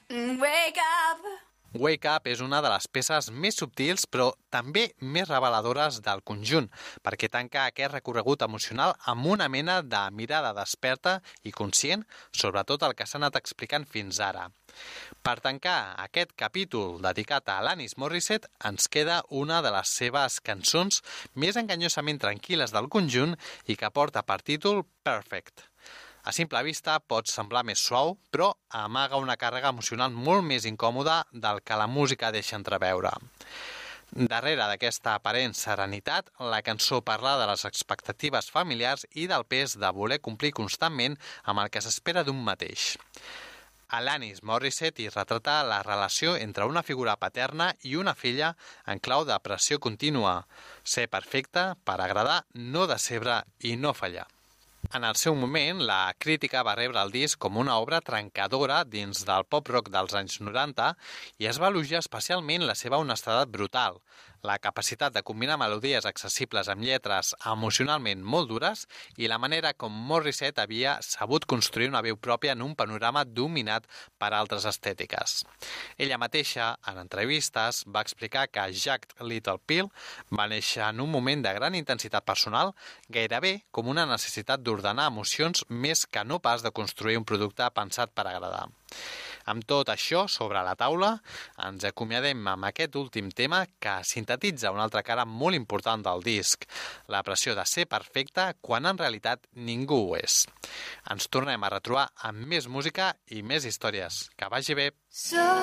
Wake up! Wake Up és una de les peces més subtils però també més reveladores del conjunt, perquè tanca aquest recorregut emocional amb una mena de mirada desperta i conscient sobre tot el que s'ha anat explicant fins ara. Per tancar aquest capítol dedicat a Alanis Morissette, ens queda una de les seves cançons més enganyosament tranquil·les del conjunt i que porta per títol Perfect. A simple vista pot semblar més suau, però amaga una càrrega emocional molt més incòmoda del que la música deixa entreveure. Darrere d'aquesta aparent serenitat, la cançó parla de les expectatives familiars i del pes de voler complir constantment amb el que s'espera d'un mateix. Alanis Morissette hi retrata la relació entre una figura paterna i una filla en clau de pressió contínua. Ser perfecte per agradar, no decebre i no fallar. En el seu moment, la crítica va rebre el disc com una obra trencadora dins del pop-rock dels anys 90 i es va elogiar especialment la seva honestedat brutal, la capacitat de combinar melodies accessibles amb lletres emocionalment molt dures i la manera com Morissette havia sabut construir una veu pròpia en un panorama dominat per altres estètiques. Ella mateixa, en entrevistes, va explicar que Jagged Little Pill va néixer en un moment de gran intensitat personal, gairebé com una necessitat d'ordenar emocions més que no pas de construir un producte pensat per agradar. Amb tot això sobre la taula, ens acomiadem amb aquest últim tema que sintetitza una altra cara molt important del disc, la pressió de ser perfecte quan en realitat ningú ho és. Ens tornem a retrobar amb més música i més històries. Que vagi bé!